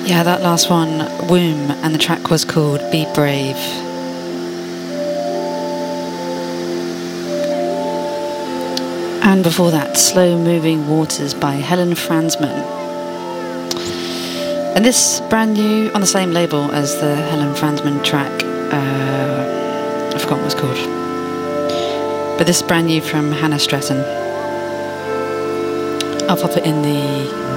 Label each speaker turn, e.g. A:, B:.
A: Yeah, that last one, Womb, and the track was called Be Brave. And before that, Slow Moving Waters by Helen Franzman. And this brand new, on the same label as the Helen Franzman track, I forgot what it's called. But this is brand new from Hannah Stratton. I'll pop it in the